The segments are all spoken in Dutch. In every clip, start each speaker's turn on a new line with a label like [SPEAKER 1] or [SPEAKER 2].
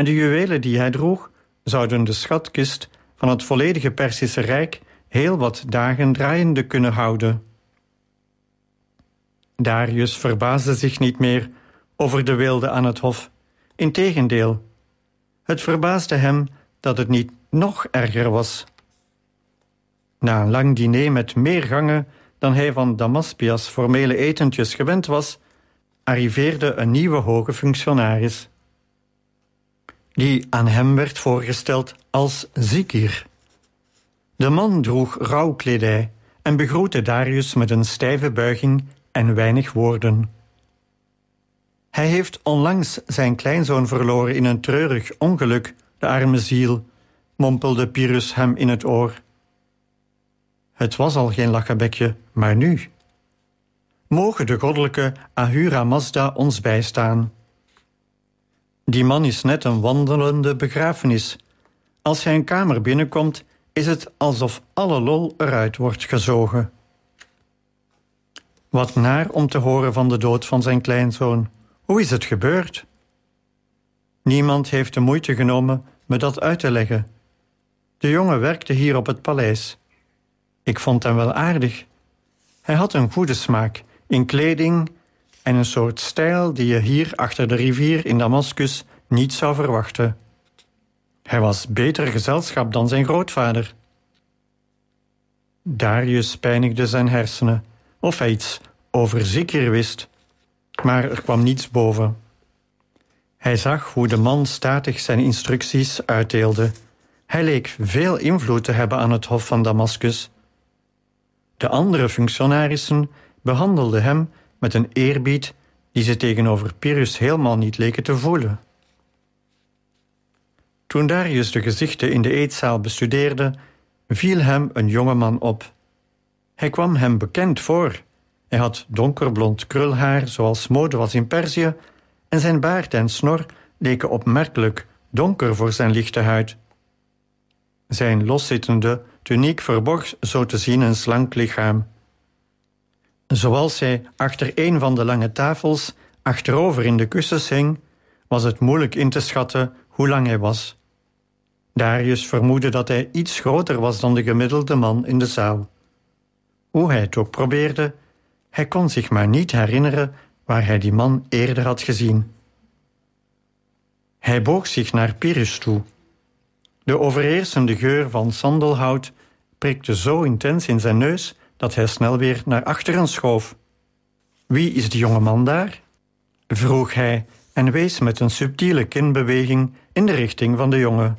[SPEAKER 1] en de juwelen die hij droeg zouden de schatkist van het volledige Perzische Rijk heel wat dagen draaiende kunnen houden. Darius verbaasde zich niet meer over de weelde aan het hof. Integendeel, het verbaasde hem dat het niet nog erger was. Na een lang diner met meer gangen dan hij van Damaspias formele etentjes gewend was, arriveerde een nieuwe hoge functionaris, die aan hem werd voorgesteld als Zikir. De man droeg rouwkledij en begroette Darius met een stijve buiging en weinig woorden. Hij heeft onlangs zijn kleinzoon verloren in een treurig ongeluk, de arme ziel, mompelde Pyrrhus hem in het oor. Het was al geen lachenbekje, maar nu. Mogen de goddelijke Ahura Mazda ons bijstaan. Die man is net een wandelende begrafenis. Als hij een kamer binnenkomt, is het alsof alle lol eruit wordt gezogen. Wat naar om te horen van de dood van zijn kleinzoon. Hoe is het gebeurd? Niemand heeft de moeite genomen me dat uit te leggen. De jongen werkte hier op het paleis. Ik vond hem wel aardig. Hij had een goede smaak in kleding en een soort stijl die je hier achter de rivier in Damascus niet zou verwachten. Hij was beter gezelschap dan zijn grootvader. Darius pijnigde zijn hersenen, of hij iets over Zikir wist, maar er kwam niets boven. Hij zag hoe de man statig zijn instructies uitdeelde. Hij leek veel invloed te hebben aan het hof van Damascus. De andere functionarissen behandelden hem met een eerbied die ze tegenover Pyrrhus helemaal niet leken te voelen. Toen Darius de gezichten in de eetzaal bestudeerde, viel hem een jongeman op. Hij kwam hem bekend voor. Hij had donkerblond krulhaar, zoals mode was in Perzië, en zijn baard en snor leken opmerkelijk donker voor zijn lichte huid. Zijn loszittende tuniek verborg zo te zien een slank lichaam. Zoals hij achter een van de lange tafels achterover in de kussens hing, was het moeilijk in te schatten hoe lang hij was. Darius vermoedde dat hij iets groter was dan de gemiddelde man in de zaal. Hoe hij het ook probeerde, hij kon zich maar niet herinneren waar hij die man eerder had gezien. Hij boog zich naar Pyrrhus toe. De overheersende geur van sandelhout prikte zo intens in zijn neus dat hij snel weer naar achteren schoof. Wie is die jonge man daar? Vroeg hij en wees met een subtiele kinbeweging in de richting van de jongen.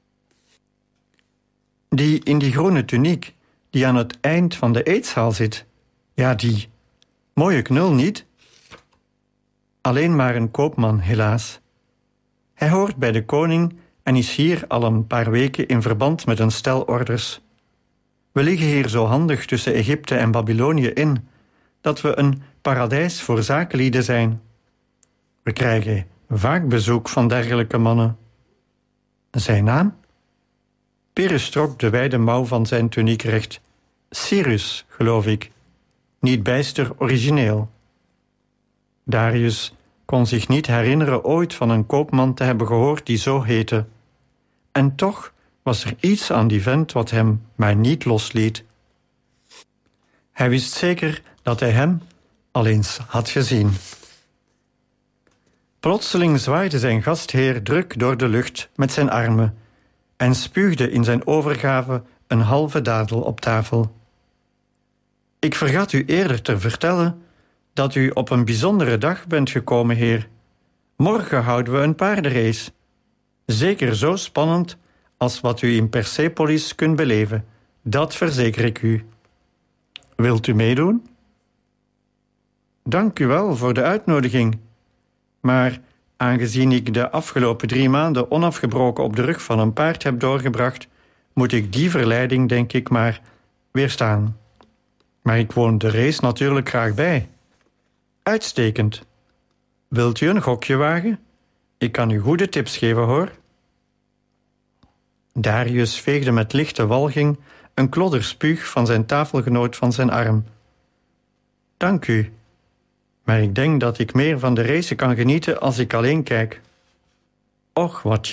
[SPEAKER 1] Die in die groene tuniek, die aan het eind van de eetzaal zit. Ja, die. Mooie knul, niet? Alleen maar een koopman, helaas. Hij hoort bij de koning en is hier al een paar weken in verband met een stel orders. We liggen hier zo handig tussen Egypte en Babylonië in, dat we een paradijs voor zakenlieden zijn. We krijgen vaak bezoek van dergelijke mannen. Zijn naam? Pyrrhus trok de wijde mouw van zijn tuniek recht. Cyrus, geloof ik. Niet bijster origineel. Darius kon zich niet herinneren ooit van een koopman te hebben gehoord die zo heette. En toch was er iets aan die vent wat hem maar niet losliet. Hij wist zeker dat hij hem al eens had gezien. Plotseling zwaaide zijn gastheer druk door de lucht met zijn armen en spuugde in zijn overgave een halve dadel op tafel. Ik vergat u eerder te vertellen dat u op een bijzondere dag bent gekomen, heer. Morgen houden we een paardenrace. Zeker zo spannend als wat u in Persepolis kunt beleven. Dat verzeker ik u. Wilt u meedoen? Dank u wel voor de uitnodiging. Maar aangezien ik de afgelopen 3 maanden onafgebroken op de rug van een paard heb doorgebracht, moet ik die verleiding, denk ik, maar weerstaan. Maar ik woon de race natuurlijk graag bij. Uitstekend. Wilt u een gokje wagen? Ik kan u goede tips geven, hoor. Darius veegde met lichte walging een klodder spuug van zijn tafelgenoot van zijn arm. Dank u. Maar ik denk dat ik meer van de race kan genieten als ik alleen kijk. Och, wat